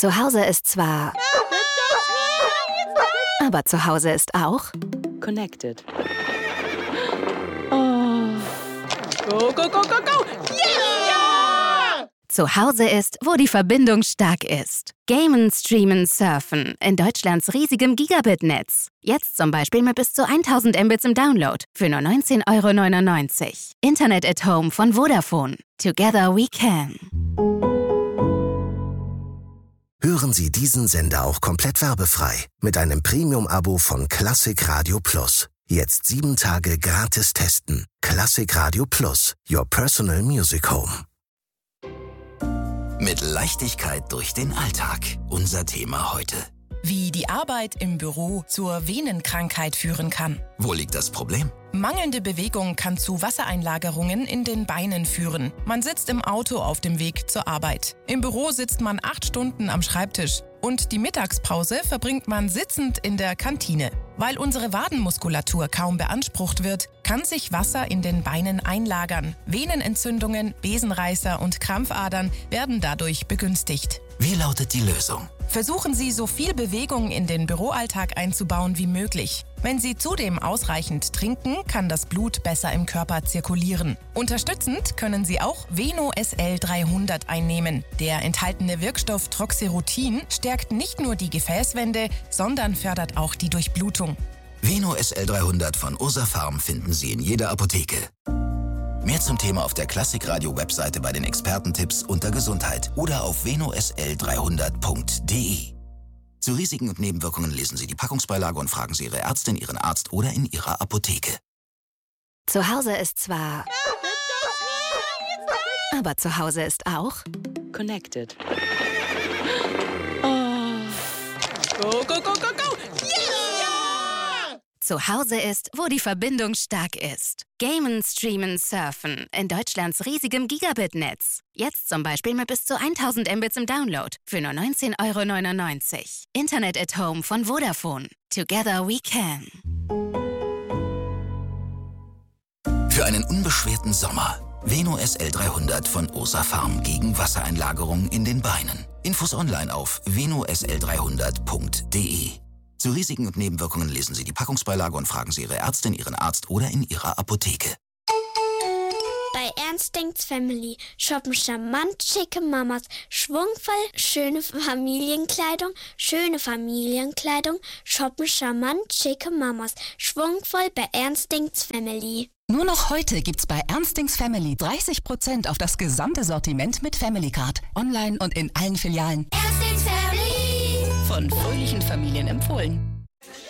Zu Hause ist zwar... Aber zu Hause ist auch... Connected. Go, go, go, go, go! Yeah! Zu Hause ist, wo die Verbindung stark ist. Gamen, streamen, surfen in Deutschlands riesigem Gigabit-Netz. Jetzt zum Beispiel mit bis zu 1000 Mbits im Download für nur 19,99 €. Internet at Home von Vodafone. Together we can. Hören Sie diesen Sender auch komplett werbefrei mit einem Premium-Abo von Klassik Radio Plus. Jetzt 7 Tage gratis testen. Klassik Radio Plus, your personal music home. Mit Leichtigkeit durch den Alltag. Unser Thema heute. Wie die Arbeit im Büro zur Venenkrankheit führen kann. Wo liegt das Problem? Mangelnde Bewegung kann zu Wassereinlagerungen in den Beinen führen. Man sitzt im Auto auf dem Weg zur Arbeit. Im Büro sitzt man 8 Stunden am Schreibtisch. Und die Mittagspause verbringt man sitzend in der Kantine. Weil unsere Wadenmuskulatur kaum beansprucht wird, kann sich Wasser in den Beinen einlagern. Venenentzündungen, Besenreißer und Krampfadern werden dadurch begünstigt. Wie lautet die Lösung? Versuchen Sie, so viel Bewegung in den Büroalltag einzubauen wie möglich. Wenn Sie zudem ausreichend trinken, kann das Blut besser im Körper zirkulieren. Unterstützend können Sie auch Veno SL 300 einnehmen. Der enthaltene Wirkstoff Troxerutin stärkt nicht nur die Gefäßwände, sondern fördert auch die Durchblutung. Veno SL 300 von Ursa-Pharm finden Sie in jeder Apotheke. Mehr zum Thema auf der Klassikradio-Webseite bei den Expertentipps unter Gesundheit oder auf venosl300.de. Zu Risiken und Nebenwirkungen lesen Sie die Packungsbeilage und fragen Sie Ihre Ärztin, Ihren Arzt oder in Ihrer Apotheke. Zu Hause ist zwar... Aber zu Hause ist auch... Connected. Go, go, go, go, go! Yeah! Zu Hause ist, wo die Verbindung stark ist. Gamen, streamen, surfen in Deutschlands riesigem Gigabit-Netz. Jetzt zum Beispiel mit bis zu 1000 Mbits im Download für nur 19,99 €. Internet at Home von Vodafone. Together we can. Für einen unbeschwerten Sommer. Veno SL 300 von Ursa-Pharm gegen Wassereinlagerungen in den Beinen. Infos online auf venosl300.de. Zu Risiken und Nebenwirkungen lesen Sie die Packungsbeilage und fragen Sie Ihre Ärztin, Ihren Arzt oder in Ihrer Apotheke. Bei Ernst denkt's Family shoppen charmant schicke Mamas, schwungvoll schöne Familienkleidung, shoppen charmant schicke Mamas, schwungvoll bei Ernst denkt's Family. Nur noch heute gibt's bei Ernst denkt's Family 30% auf das gesamte Sortiment mit Family Card. Online und in allen Filialen. Ernst denkt's Family. Von fröhlichen Familien empfohlen.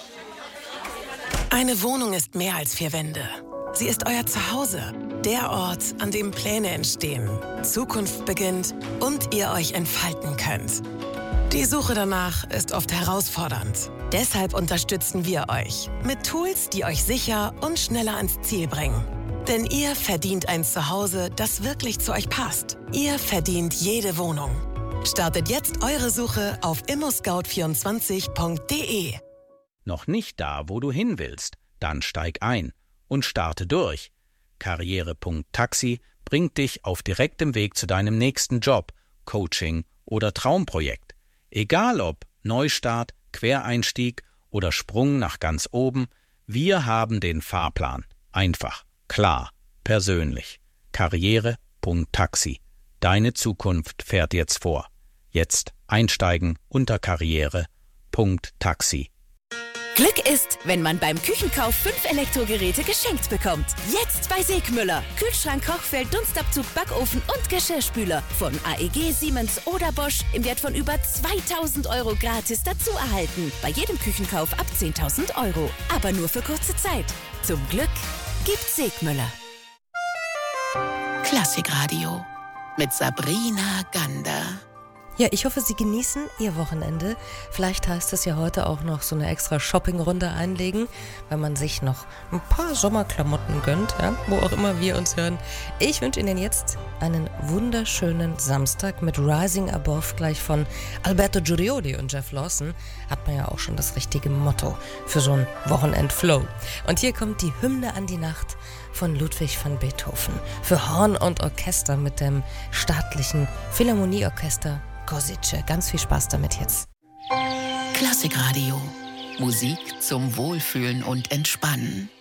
Eine Wohnung ist mehr als 4 Wände. Sie ist euer Zuhause, der Ort, an dem Pläne entstehen, Zukunft beginnt und ihr euch entfalten könnt. Die Suche danach ist oft herausfordernd. Deshalb unterstützen wir euch mit Tools, die euch sicher und schneller ans Ziel bringen. Denn ihr verdient ein Zuhause, das wirklich zu euch passt. Ihr verdient jede Wohnung. Startet jetzt eure Suche auf immoscout24.de. Noch nicht da, wo du hin willst? Dann steig ein und starte durch. Karriere.taxi bringt dich auf direktem Weg zu deinem nächsten Job, Coaching oder Traumprojekt. Egal ob Neustart, Quereinstieg oder Sprung nach ganz oben, wir haben den Fahrplan. Einfach, klar, persönlich. Karriere.taxi. Deine Zukunft fährt jetzt vor. Jetzt einsteigen unter karriere.taxi. Glück ist, wenn man beim Küchenkauf 5 Elektrogeräte geschenkt bekommt. Jetzt bei Segmüller. Kühlschrank, Kochfeld, Dunstabzug, Backofen und Geschirrspüler. Von AEG, Siemens oder Bosch im Wert von über 2000 € gratis dazu erhalten. Bei jedem Küchenkauf ab 10.000 €. Aber nur für kurze Zeit. Zum Glück gibt's Segmüller. Klassikradio mit Sabrina Gander. Ja, ich hoffe, Sie genießen Ihr Wochenende. Vielleicht heißt es ja heute auch noch so eine extra Shoppingrunde einlegen, wenn man sich noch ein paar Sommerklamotten gönnt, ja, wo auch immer wir uns hören. Ich wünsche Ihnen jetzt einen wunderschönen Samstag mit Rising Above, gleich von Alberto Giurioli und Jeff Lawson. Hat man ja auch schon das richtige Motto für so ein Wochenendflow. Und hier kommt die Hymne an die Nacht von Ludwig van Beethoven für Horn und Orchester mit dem staatlichen Philharmonieorchester Kozice. Ganz viel Spaß damit jetzt. Klassikradio. Musik zum Wohlfühlen und Entspannen.